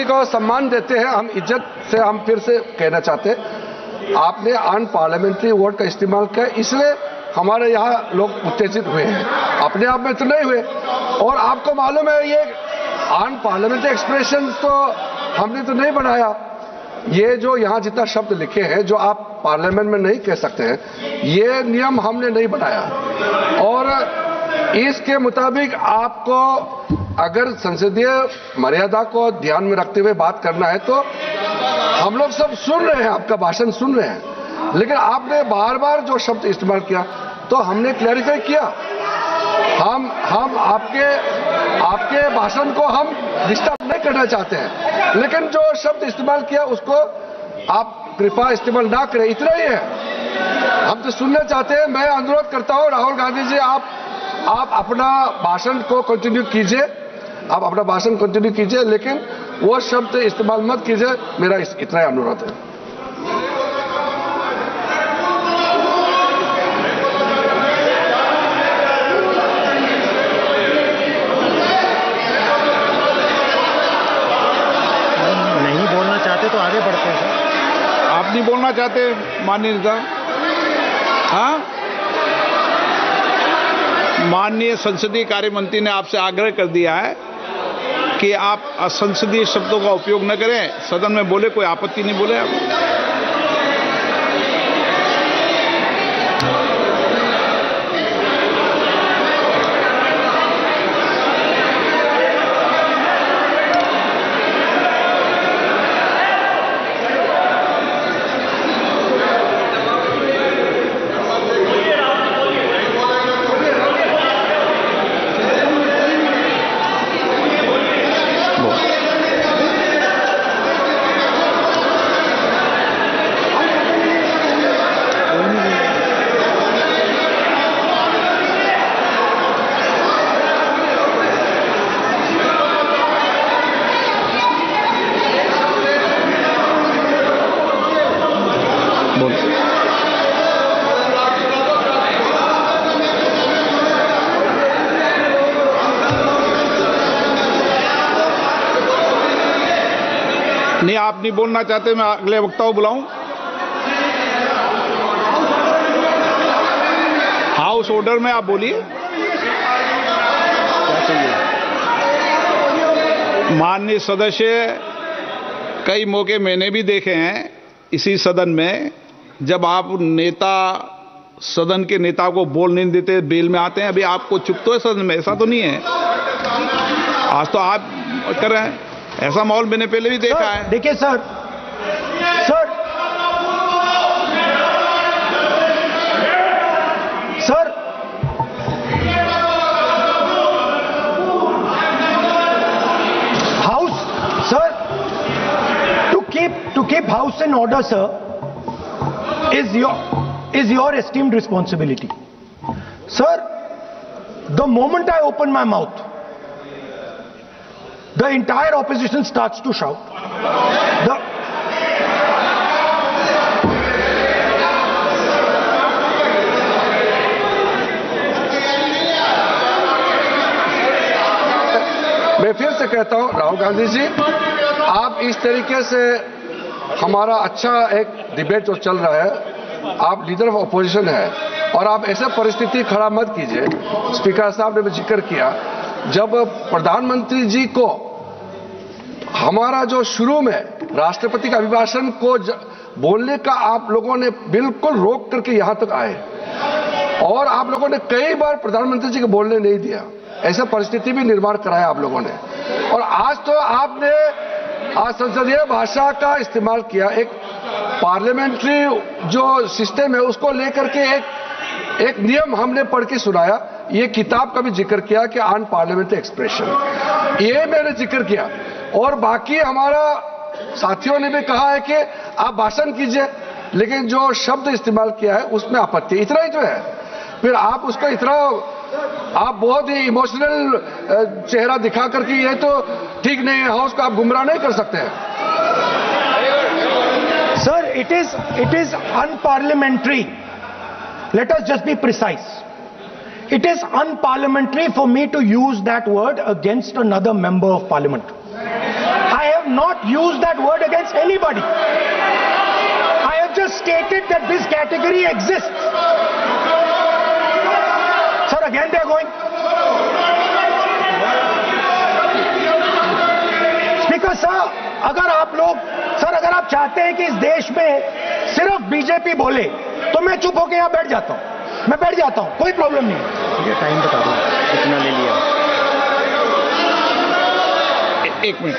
को सम्मान देते हैं, हम इज्जत से हम फिर से कहना चाहते हैं, आपने अनपार्लियामेंट्री वर्ड का इस्तेमाल किया, इसलिए हमारे यहाँ लोग उत्तेजित हुए हैं, अपने आप में तो नहीं हुए। और आपको मालूम है ये अनपार्लियामेंट्री एक्सप्रेशन तो हमने तो नहीं बनाया, ये जो यहाँ जितना शब्द लिखे हैं जो आप पार्लियामेंट में नहीं कह सकते हैं, ये नियम हमने नहीं बनाया। और इसके मुताबिक आपको अगर संसदीय मर्यादा को ध्यान में रखते हुए बात करना है तो हम लोग सब सुन रहे हैं, आपका भाषण सुन रहे हैं, लेकिन आपने बार बार जो शब्द इस्तेमाल किया तो हमने क्लैरिफाई किया। हम आपके भाषण को हम डिस्टर्ब नहीं करना चाहते हैं, लेकिन जो शब्द इस्तेमाल किया उसको आप कृपया इस्तेमाल ना करें, इतना ही है। हम तो सुनना चाहते हैं। मैं अनुरोध करता हूं राहुल गांधी जी, आप अपना भाषण को कंटिन्यू कीजिए, आप अपना भाषण कंटिन्यू कीजिए, लेकिन वो शब्द इस्तेमाल मत कीजिए, मेरा इतना ही अनुरोध है। नहीं बोलना चाहते तो आगे बढ़ते हैं सर। आप नहीं बोलना चाहते माननीय नेता? हाँ, माननीय संसदीय कार्य मंत्री ने आपसे आग्रह कर दिया है कि आप असंसदीय शब्दों का उपयोग न करें, सदन में बोले, कोई आपत्ति नहीं बोले आप। नहीं, आप नहीं बोलना चाहते, मैं अगले वक्ता को बुलाऊं। हाउस ऑर्डर में आप बोलिए। माननीय सदस्य, कई मौके मैंने भी देखे हैं इसी सदन में, जब आप नेता सदन के नेता को बोल नहीं देते, बेल में आते हैं। अभी आपको चुप तो है सदन में, ऐसा तो नहीं है। आज तो आप कर रहे हैं, ऐसा माहौल मैंने पहले भी देखा है। देखिए sir, to keep house in order, sir, is your esteemed responsibility. Sir, the moment I open my mouth, the entire opposition starts to shout. मैं फिर से कहता हूं राहुल गांधी जी, आप इस तरीके से हमारा अच्छा एक डिबेट जो चल रहा है, आप लीडर ऑफ अपोजिशन है और आप ऐसा परिस्थिति खड़ा मत कीजिए। स्पीकर साहब ने भी जिक्र किया, जब प्रधानमंत्री जी को हमारा जो शुरू में राष्ट्रपति का अभिभाषण को बोलने का आप लोगों ने बिल्कुल रोक करके यहां तक आए और आप लोगों ने कई बार प्रधानमंत्री जी को बोलने नहीं दिया। ऐसा परिस्थिति भी निर्माण कराया आप लोगों ने। और आज तो आपने संसदीय भाषा का इस्तेमाल किया, एक पार्लियामेंट्री जो सिस्टम है उसको लेकर के एक नियम हमने पढ़ के सुनाया। ये किताब का भी जिक्र किया कि अनपार्लियामेंट्री एक्सप्रेशन, ये मैंने जिक्र किया। और बाकी हमारा साथियों ने भी कहा है कि आप भाषण कीजिए, लेकिन जो शब्द इस्तेमाल किया है उसमें आपत्ति, इतना ही तो है। फिर आप उसको इतना आप बहुत ही इमोशनल चेहरा दिखा करके ये तो ठीक नहीं है, हाउस को आप गुमराह नहीं कर सकते हैं। Sir, it is unparliamentary. Let us just be precise. It is unparliamentary for me to use that word against another member of parliament. I have have not used that word against anybody. I have just stated that this category exists. Sir, again they are going. Speaker sir, अगर आप लोग sir अगर आप चाहते हैं कि इस देश में सिर्फ बीजेपी बोले तो मैं चुप होकर यहां बैठ जाता हूं, मैं बैठ जाता हूं, कोई प्रॉब्लम नहीं है। ये टाइम बता दो कितना ले लिया। एक मिनट।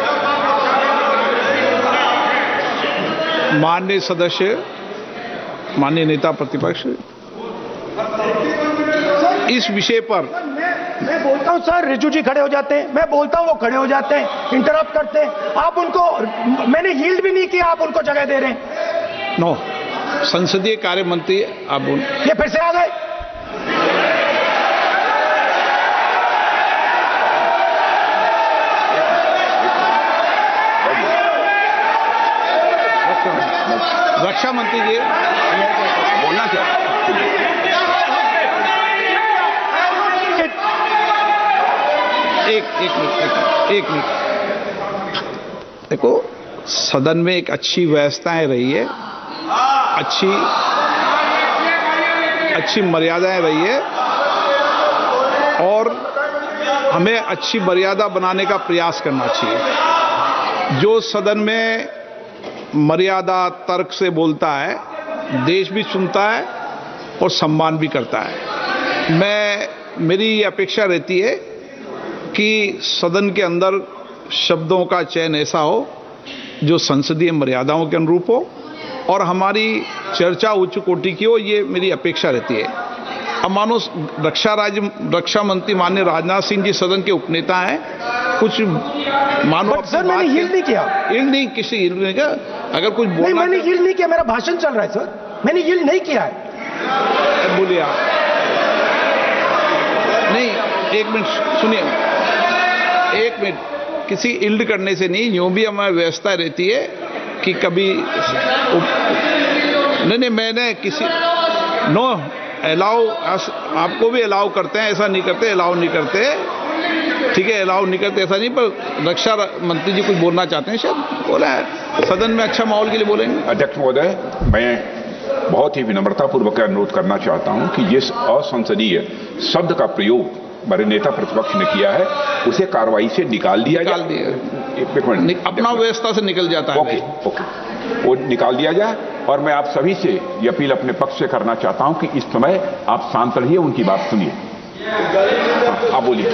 माननीय सदस्य, माननीय नेता प्रतिपक्ष, इस विषय पर मैं बोलता हूं सर, रिजू जी खड़े हो जाते हैं, मैं बोलता हूं वो खड़े हो जाते हैं, इंटरप्ट करते हैं। आप उनको, मैंने यील्ड भी नहीं किया, आप उनको जगह दे रहे हैं। नो, संसदीय कार्य मंत्री आप ये फिर से आ गए। रक्षा मंत्री जी बोलना क्या? एक मिनट। देखो, सदन में एक अच्छी व्यवस्थाएं रही है, अच्छी मर्यादाएं रही है और हमें अच्छी मर्यादा बनाने का प्रयास करना चाहिए। जो सदन में मर्यादा तर्क से बोलता है, देश भी सुनता है और सम्मान भी करता है। मेरी ये अपेक्षा रहती है कि सदन के अंदर शब्दों का चयन ऐसा हो जो संसदीय मर्यादाओं के अनुरूप हो और हमारी चर्चा उच्च कोटि की हो, ये मेरी अपेक्षा रहती है। अब मानो रक्षा मंत्री माननीय राजनाथ सिंह जी सदन के उपनेता हैं, कुछ मानो सर मैंने यील्ड नहीं किया। यील्ड नहीं, किसी यील्ड नहीं किया। अगर कुछ बोलना नहीं, मैंने यील्ड नहीं किया, मेरा भाषण चल रहा है सर, मैंने यील्ड नहीं किया है। बोलिए आप। नहीं, एक मिनट सुनिए, एक मिनट। किसी इल्ड करने से नहीं, यूं भी हमारी व्यवस्था रहती है कि कभी नहीं, मैंने किसी नो अलाउ, आपको भी अलाउ करते हैं, ऐसा नहीं करते, अलाउ नहीं करते, ठीक है, अलाउ नहीं करते ऐसा नहीं। पर रक्षा मंत्री जी कुछ बोलना चाहते हैं, शायद बोला है, सदन में अच्छा माहौल के लिए बोलेंगे। अध्यक्ष महोदय, मैं बहुत ही विनम्रतापूर्वक अनुरोध करना चाहता हूं कि जिस असंसदीय शब्द का प्रयोग हमारे नेता प्रतिपक्ष ने किया है उसे कार्रवाई से निकाल दिया जाए। अपना व्यवस्था से निकल जाता है। ओके, वो निकाल दिया जाए। और मैं आप सभी से ये अपील अपने पक्ष से करना चाहता हूं कि इस समय आप शांत रहिए, उनकी बात सुनिए। आप बोलिए।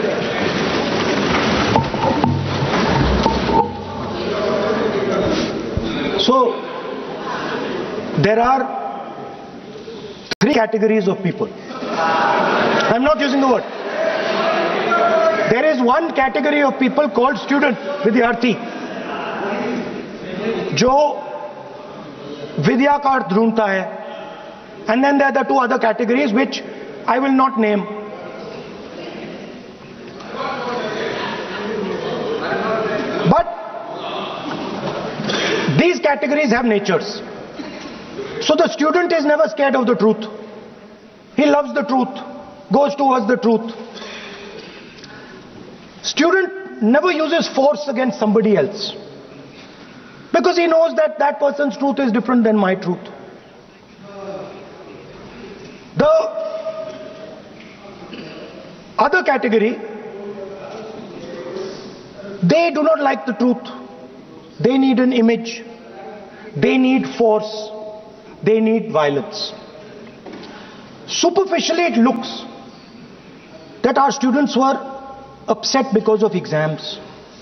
So there are three categories of people. I'm not using the word. There is one category of people called student, विद्यार्थी, जो विद्या का अर्थ ढूंढता है, and then there are the two other categories which I will not name. But these categories have natures. So the student is never scared of the truth. He loves the truth, goes towards the truth. Student never uses force against somebody else because he knows that that person's truth is different than my truth. The other category, they do not like the truth. They need an image. They need force. They need violence. Superficially it looks that our students were upset because of exams.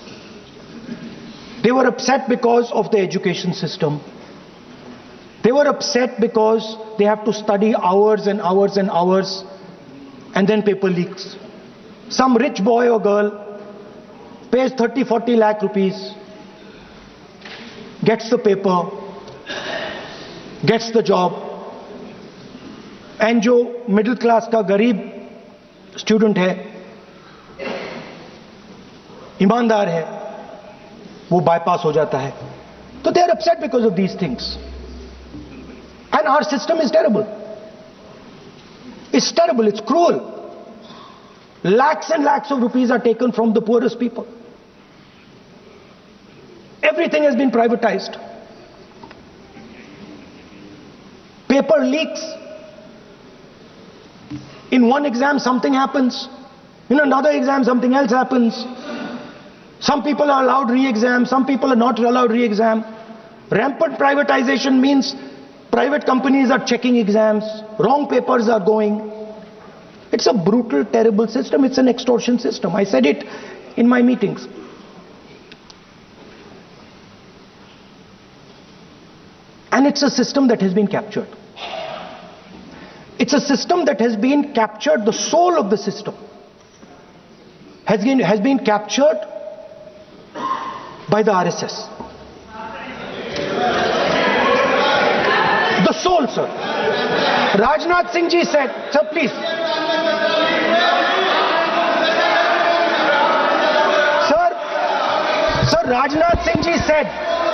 They were upset because of the education system. They were upset because they have to study hours and hours and hours and then paper leaks. Some rich boy or girl pays 30-40 lakh rupees, gets the paper, gets the job, and जो middle class का गरीब student है, ईमानदार है, वो bypass हो जाता है. So they are upset because of these things. And our system is terrible. It's terrible, it's cruel. Lakhs and lakhs of rupees are taken from the poorest people. Everything has been privatized. Paper leaks. In one exam something happens. In another exam something else happens. Some people are allowed re-exam, some people are not allowed re-exam. Rampant privatization means private companies are checking exams, wrong papers are going. It's a brutal, terrible system. It's an extortion system. I said it in my meetings. And it's a system that has been captured. It's a system that has been captured. The soul of the system has been captured by the RSS. The soul, sir. Rajnath Singh ji said, sir, please. Sir, Rajnath Singh ji said,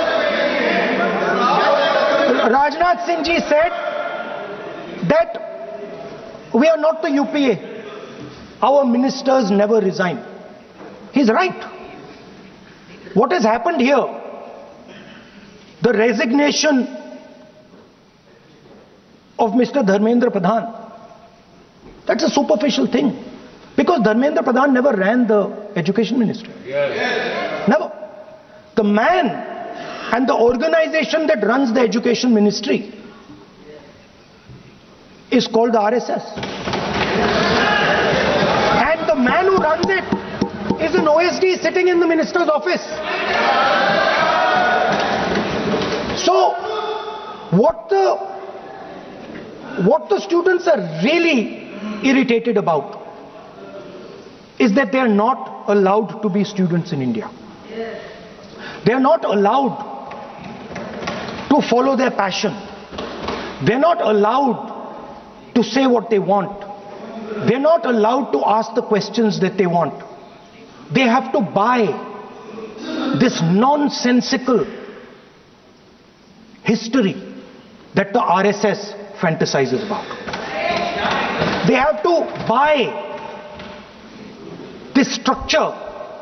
that we are not the UPA. Our ministers never resign. He's right. What has happened here? The resignation of Mr. Dharmendra Pradhan. That's a superficial thing. Because Dharmendra Pradhan never ran the education ministry. Never. The man and the organization that runs the education ministry is called the RSS. And the man who runs it is an OSD sitting in the minister's office. So, what the students are really irritated about is that they are not allowed to be students in India. They are not allowed to follow their passion. They are not allowed to say what they want. They are not allowed to ask the questions that they want. They have to buy this nonsensical history that the RSS fantasizes about. They have to buy this structure.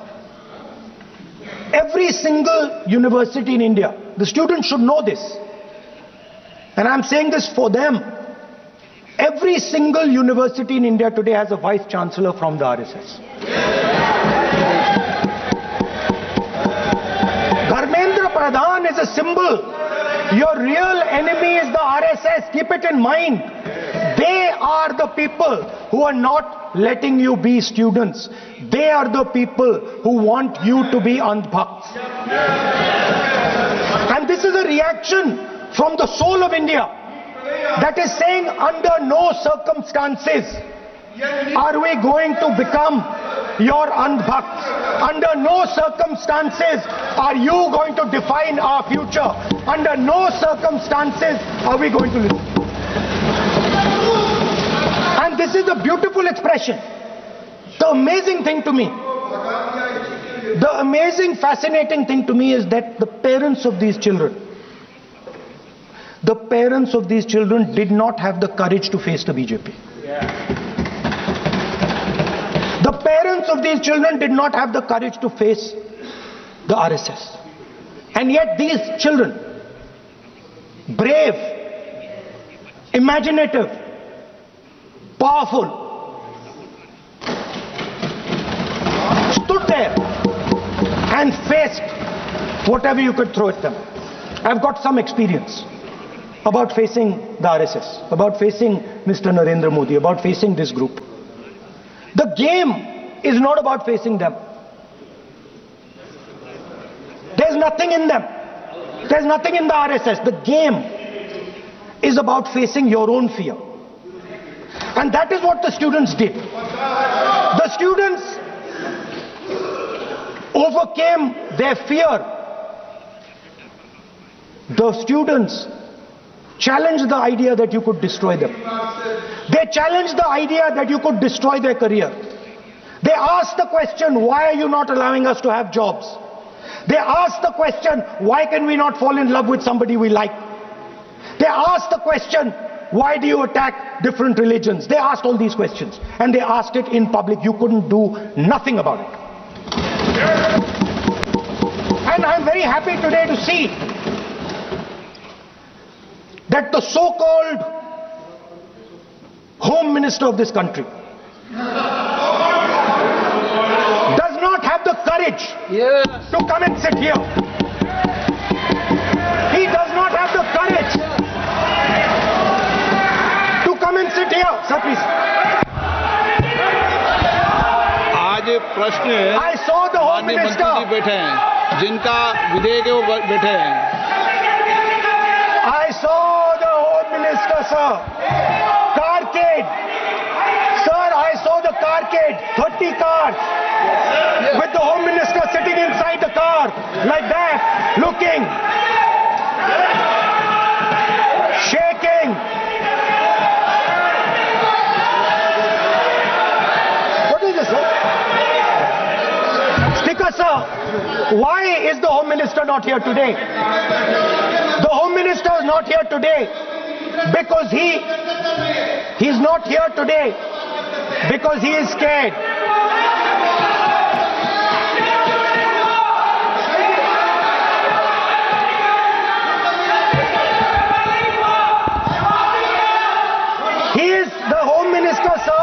Every single university in India, the students should know this, and I'm saying this for them. Every single university in India today has a vice chancellor from the RSS. Dharmendra Pradhan is a symbol. Your real enemy is the RSS. Keep it in mind. They are the people who are not letting you be students. They are the people who want you to be andhbhakts. And this is a reaction from the soul of India that is saying, under no circumstances are we going to become your andhbhakts. Under no circumstances are you going to define our future. Under no circumstances are we going to listen. And this is a beautiful expression. The amazing thing to me, the amazing, fascinating thing to me is that the parents of these children did not have the courage to face the BJP. The parents of these children did not have the courage to face the RSS. And yet these children, brave, imaginative, powerful, stood there and faced whatever you could throw at them. I've got some experience about facing the RSS, about facing Mr. Narendra Modi, about facing this group. The game is not about facing them. There's nothing in them. There's nothing in the RSS. The game is about facing your own fear. And that is what the students did. The students overcame their fear. The students challenged the idea that you could destroy them. They challenged the idea that you could destroy their career. They asked the question, why are you not allowing us to have jobs? They asked the question, why can we not fall in love with somebody we like? They asked the question, why do you attack different religions? They asked all these questions, and they asked it in public. You couldn't do nothing about it. And I'm very happy today to see that the so-called Home Minister of this country does not have the courage to come and sit here. He does not have the courage to come and sit here. Sir, please. आज प्रश्न I saw the Home माननीय मंत्री जी Minister. बैठे हैं, जिनका विधेयक है वो बैठे हैं। I saw the Home Minister, sir. Carcade. Sir, I saw the carcade. 30 cars. With the Home Minister sitting inside the car. Like that. Looking. Shaking. What is this, sir? Speaker, sir. Why is the Home Minister not here today? The Home Minister is not here today because he's not here today because he is scared. He is the Home Minister, sir.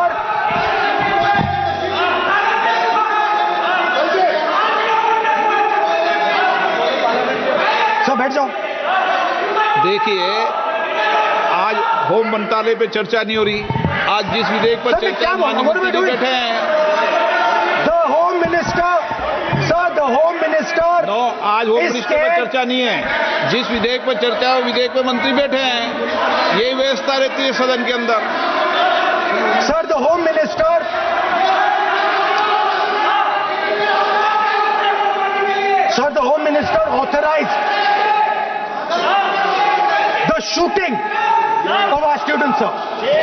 Sir बैठ जाओ। देखिए, आज home मंत्रालय पे चर्चा नहीं हो रही। आज जिस विधेयक पर सर, मैं चर्चा क्या बोलूं? माननीय What am I मंत्री जी doing? बैठे हैं। The Home Minister, sir, the Home Minister no, आज होम is मिनिस्टर पर scared. चर्चा नहीं है। जिस विधेयक पर चर्चा है वो विधेयक पर मंत्री बैठे हैं। यही व्यवस्था रहती है सदन के अंदर। Sir, the Home Minister authorized the shooting of our students, sir.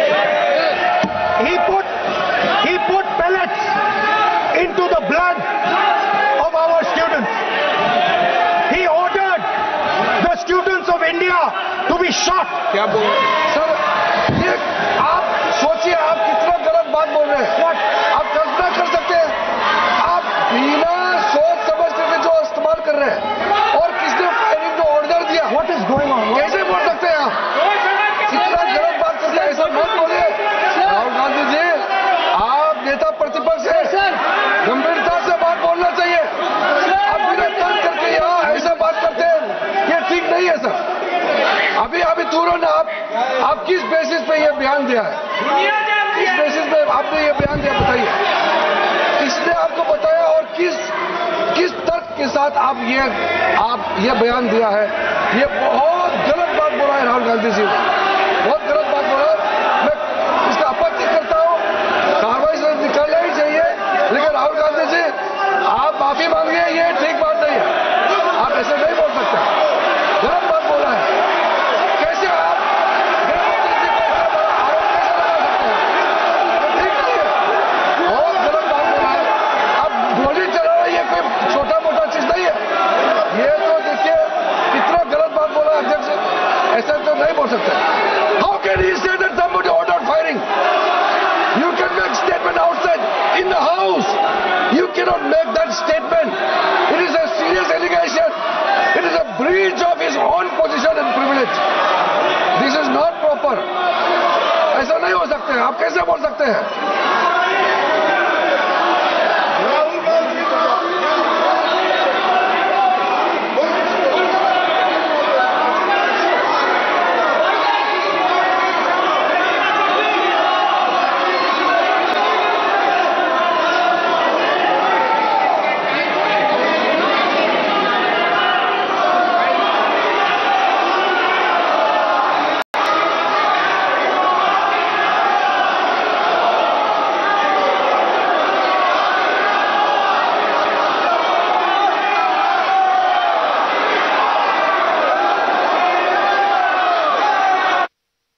He put pellets into the blood of our students. He ordered the students of India to be shot. क्या बोल सर, ये आप सोचिए, आप कितना गलत बात बोल रहे हैं। आप कल्पना कर सकते हैं, आप बिना सोच समझ करके जो इस्तेमाल कर रहे हैं, और किसने फायरिंग को ऑर्डर दिया, What is going on? कैसे बोल सकते हैं आप? कितना गलत बात करते हैं, ऐसा मत बोलिए। राहुल गांधी जी, आप नेता प्रतिपक्ष हैं, गंभीरता से बात बोलना चाहिए। आप बिना तर्क करके यहाँ ऐसा बात करते हैं, ये ठीक नहीं है सर। अभी तुरंत आप किस बेसिस पे ये बयान दिया है? किस बेसिस पे आपने ये बयान दिया, बताइए। किसने आपको बताया और किस तर्क के साथ आप ये बयान दिया है? ये बहुत गलत बात बोला है राहुल गांधी जी, बहुत गलत बात बोला है। मैं इसका आपत्ति करता हूँ, कार्रवाई से निकालना ही चाहिए, लेकिन राहुल गांधी जी आप माफी मांगिए, ये ठीक बात नहीं है। आप ऐसे नहीं बोल सकते, गलत बात बोला है। कैसे आप गृहमंत्री जी पर इतना बड़ा आरोप कैसे लगा सकते हैं? ठीक नहीं है, बहुत गलत बात बोला है। आप गोली चलाना ये कोई छोटा मोटा चीज नहीं है। ये तो देखिए कितना गलत बात बोला अध्यक्ष, ऐसा तो नहीं बोल सकते। How can he say that somebody ordered firing? You can make statement outside in the house. You cannot make that statement. It is a serious allegation. It is a breach of his own position and privilege. This is not proper. ऐसा नहीं हो सकते हैं, आप कैसे बोल सकते हैं?